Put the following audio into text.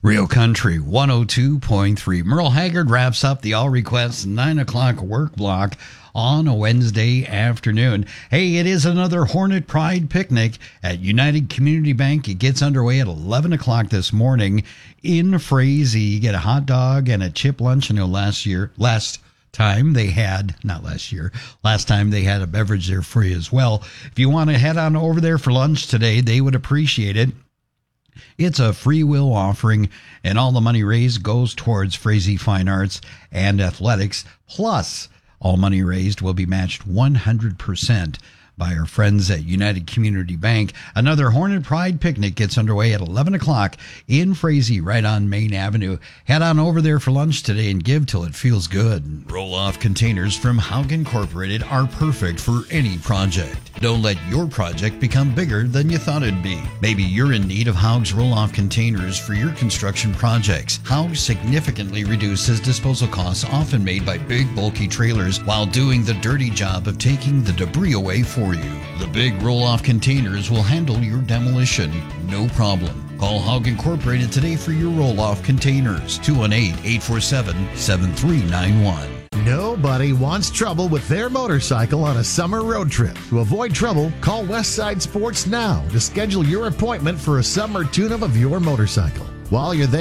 Real Country 102.3. Merle Haggard wraps up the All Requests 9 o'clock work block on a Wednesday afternoon. Hey, it is another Hornet Pride picnic at United Community Bank. It gets underway at 11 o'clock this morning in Frazee. You get a hot dog and a chip lunch. I know last time they had a beverage there free as well. If you want to head on over there for lunch today, they would appreciate it. It's a free will offering, and all the money raised goes towards Frazee Fine Arts and Athletics. Plus, all money raised will be matched 100% by our friends at United Community Bank. Another Hornet Pride picnic gets underway at 11 o'clock in Frazee, right on Main Avenue. Head on over there for lunch today and give till it feels good. Roll-off containers from Haug Incorporated are perfect for any project. Don't let your project become bigger than you thought it'd be. Maybe you're in need of Haug's roll-off containers for your construction projects. Haug significantly reduces disposal costs often made by big, bulky trailers while doing the dirty job of taking the debris away for you. The big roll-off containers will handle your demolition, no problem. Call Haug Incorporated today for your roll-off containers. 218-847-7391. Nobody wants trouble with their motorcycle on a summer road trip. To avoid trouble, call Westside Sports now to schedule your appointment for a summer tune-up of your motorcycle. While you're there,